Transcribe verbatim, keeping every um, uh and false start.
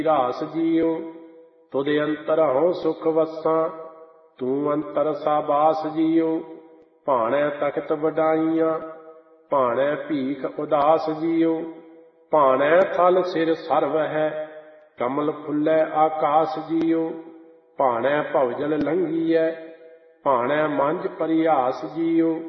ਰਾਸ ਜੀਉ। ਤੁਧ ਅੰਤਰ ਹਉ ਸੁਖ ਵਸਾਂ, ਤੂੰ ਅੰਤਰ ਸਾਬਾਸ ਜੀਉ। ਭਾਣੈ ਤਖਤ ਵਡਾਈਆਂ, ਭਾਣੈ ਭੀਖ ਉਦਾਸ ਜੀਉ। ਭਾਣੈ ਥਲ ਸਿਰ ਸਰਵ ਹੈ, ਕਮਲ ਫੁੱਲੈ ਆਕਾਸ ਜੀਉ। ਭਾਣੈ ਭਵਜਲ ਲੰਘੀਐ, ਭਾਣੈ ਮੰਝ ਪਰਿਹਾਸ ਜੀਉ।